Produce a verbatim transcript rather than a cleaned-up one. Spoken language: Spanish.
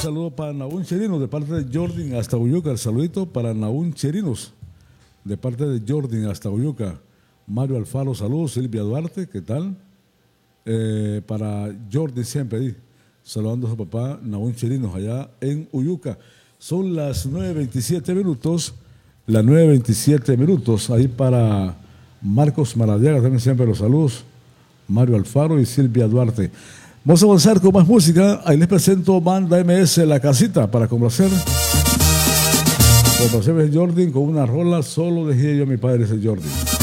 saludo para Naún Cherinos de parte de Jordan hasta Uyuca. El saludito para Naún Cherinos de parte de Jordan hasta Uyuca. Mario Alfaro, saludos. Silvia Duarte, ¿qué tal? Eh, para Jordan siempre, saludando a su papá Naún Cherinos allá en Uyuca. Son las nueve veintisiete minutos. Las nueve veintisiete minutos. Ahí para Marcos Maradiaga también siempre los saludos. Mario Alfaro y Silvia Duarte. Vamos a avanzar con más música. Ahí les presento Banda M S La Casita para complacer. Complacer a Jordan con una rola. Solo dejé yo a mi padre ese Jordan.